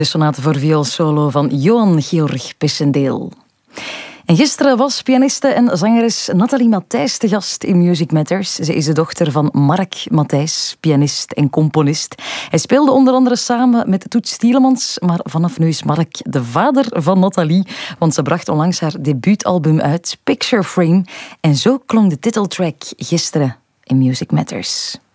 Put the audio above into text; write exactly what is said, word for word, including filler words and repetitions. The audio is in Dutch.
De sonate voor viool solo van Johan Georg Pessendeel. En gisteren was pianiste en zangeres Nathalie Matthijs te gast in Music Matters. Ze is de dochter van Mark Matthijs, pianist en componist. Hij speelde onder andere samen met Toets Tielemans, maar vanaf nu is Mark de vader van Nathalie, want ze bracht onlangs haar debuutalbum uit, Picture Frame. En zo klonk de titeltrack gisteren in Music Matters.